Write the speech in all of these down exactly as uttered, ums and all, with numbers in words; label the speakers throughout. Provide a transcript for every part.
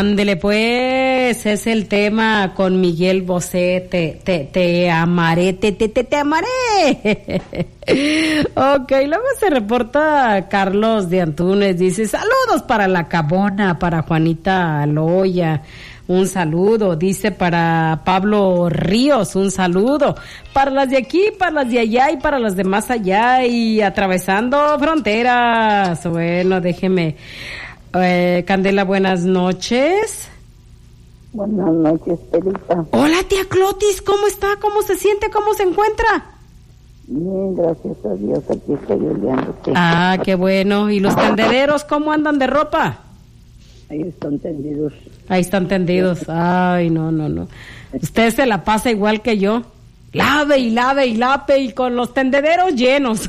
Speaker 1: Ándele pues, es el tema con Miguel Bosé, te, te, te amaré, te, te, te, te amaré. Ok, luego se reporta Carlos de Antunes, dice, saludos para la Cabona, para Juanita Aloya, un saludo, dice para Pablo Ríos, un saludo, para las de aquí, para las de allá y para las de más allá y atravesando fronteras. Bueno, déjeme... Eh, Candela, buenas noches.
Speaker 2: Buenas noches, Perita.
Speaker 1: Hola, tía Clotis, ¿cómo está? ¿Cómo se siente? ¿Cómo se encuentra?
Speaker 2: Bien, gracias a Dios, aquí estoy oleándote.
Speaker 1: Ah, qué bueno. ¿Y los tendederos cómo andan de ropa?
Speaker 2: Ahí están tendidos.
Speaker 1: Ahí están tendidos. Ay, no, no, no. Usted se la pasa igual que yo. Lave y lave y lave y con los tendederos llenos.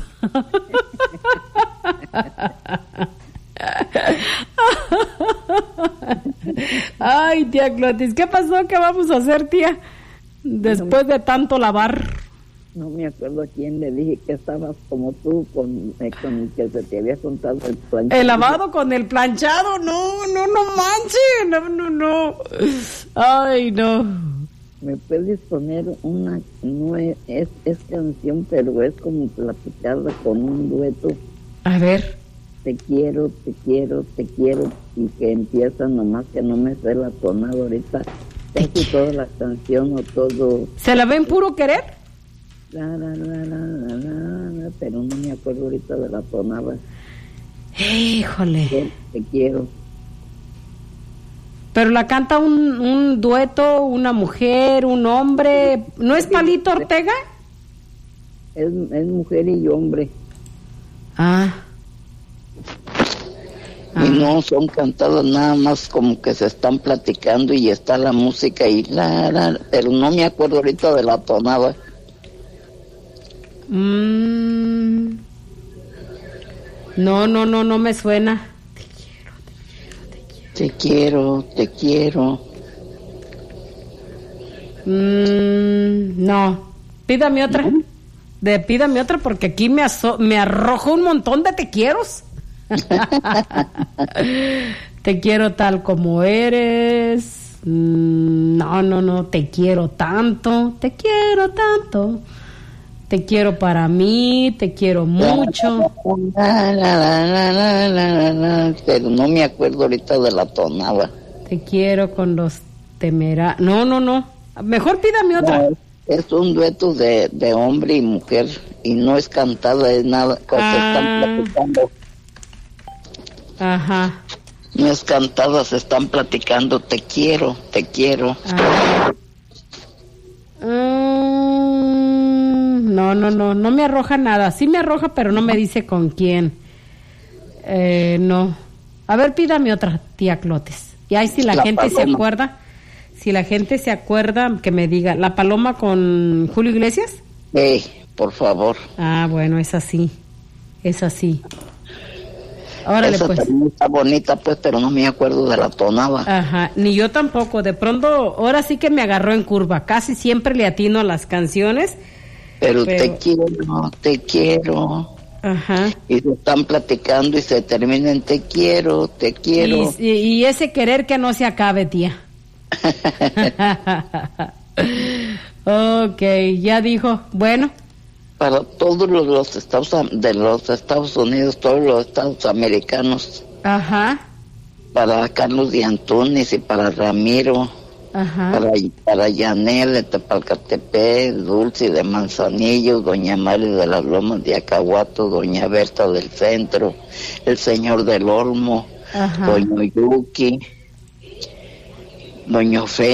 Speaker 1: Ay, tía Clotis, ¿qué pasó? ¿Qué vamos a hacer, tía? Después de tanto lavar.
Speaker 2: No me acuerdo a quién le dije que estabas como tú con, eh, con el que se te había contado el planchado.
Speaker 1: El lavado con el planchado, no, no, no manches, no, no, no. Ay, no.
Speaker 2: ¿Me puedes poner una, no es, es, es canción, pero es como platicada con un dueto?
Speaker 1: A ver.
Speaker 2: Te quiero, te quiero, te quiero, y que empieza nomás que no me sé la tonada ahorita, casi toda la canción o todo.
Speaker 1: ¿Se la ven puro querer?
Speaker 2: La, la, la, la, la, la, la, pero no me acuerdo ahorita de la tonada.
Speaker 1: Híjole.
Speaker 2: Te, te quiero.
Speaker 1: Pero la canta un, un dueto, una mujer, un hombre. ¿No es Palito Ortega?
Speaker 2: Es, es mujer y hombre.
Speaker 1: Ah.
Speaker 2: Y no son cantadas nada más como que se están platicando y está la música y la, la, pero no me acuerdo ahorita de la tonada.
Speaker 1: Mm. No, no, no, no me suena.
Speaker 2: Te quiero, te quiero, te quiero.
Speaker 1: Mm, no, pídame otra. ¿Mm? De pídame otra porque aquí me, aso me arrojo un montón de te quieros. Te quiero tal como eres. No, no, no, te quiero tanto, te quiero tanto. Te quiero para mí, te quiero mucho.
Speaker 2: La, la, la, la, la, la, la, pero no me acuerdo ahorita de la tonada.
Speaker 1: Te quiero con los temera. No, no, no. Mejor pídame otra. No,
Speaker 2: es un dueto de, de hombre y mujer y no es cantada, es nada. Ah. Se están platicando.
Speaker 1: Ajá.
Speaker 2: No es cantada, se están platicando. Te quiero, te quiero.
Speaker 1: Ah. Mm, no, no, no, no me arroja nada. Sí me arroja, pero no me dice con quién. Eh, no. A ver, pídame otra, tía Clotes. Y ahí si la, la gente paloma. se acuerda, si la gente se acuerda, que me diga. ¿La Paloma con Julio Iglesias?
Speaker 2: Sí, por favor.
Speaker 1: Ah, bueno, es así. Es así. Órale,
Speaker 2: esa
Speaker 1: pues.
Speaker 2: Está bonita, pues, pero no me acuerdo de la tonada.
Speaker 1: Ajá, ni yo tampoco. De pronto, ahora sí que me agarró en curva. Casi siempre le atino a las canciones.
Speaker 2: Pero, pero... te quiero, te quiero.
Speaker 1: Ajá.
Speaker 2: Y se están platicando y se terminan te quiero, te quiero.
Speaker 1: Y, y, y ese querer que no se acabe, tía. Ok, ya dijo. Bueno.
Speaker 2: Para todos los, los estados de los Estados Unidos, todos los estados americanos.
Speaker 1: Ajá.
Speaker 2: Para Carlos de Antunes y para Ramiro.
Speaker 1: Ajá.
Speaker 2: Para, para Yanel de Tepalcatepec, Dulce de Manzanillo, Doña Mari de las Lomas de Acahuato, Doña Berta del Centro, el Señor del Olmo, Ajá. Doña Yuki, Doña Fe.